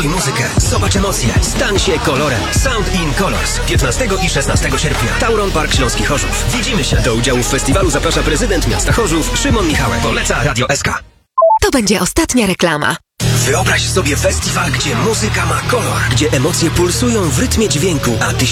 Muzykę, zobacz emocje, stań się kolorem. Sound in Colors. 15 i 16 sierpnia. Tauron Park Śląski Chorzów. Widzimy się. Do udziału w festiwalu zaprasza prezydent miasta Chorzów, Szymon Michałek. Poleca Radio SK. To będzie ostatnia reklama. Wyobraź sobie festiwal, gdzie muzyka ma kolor, gdzie emocje pulsują w rytmie dźwięku, a ty